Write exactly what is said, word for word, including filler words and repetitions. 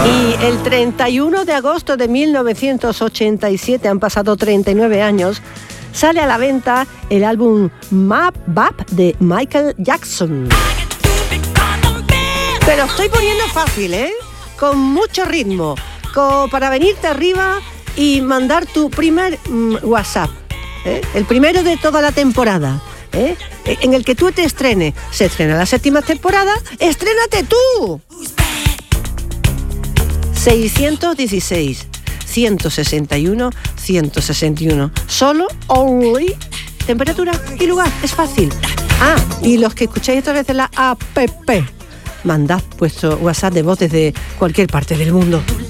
Y el treinta y uno de agosto de mil novecientos ochenta y siete, han pasado treinta y nueve años, sale a la venta el álbum Map Bap de Michael Jackson. Pero estoy poniendo fácil, ¿eh? Con mucho ritmo, como para venirte arriba y mandar tu primer mm, WhatsApp, ¿eh? El primero de toda la temporada, ¿eh? En el que tú te estrenes. Se estrena la séptima temporada, ¡estrénate tú! seiscientos dieciséis, ciento sesenta y uno, ciento sesenta y uno. Solo, only, temperatura y lugar. Es fácil. Ah, y los que escucháis otra vez en la app, mandad vuestro WhatsApp de voz desde cualquier parte del mundo.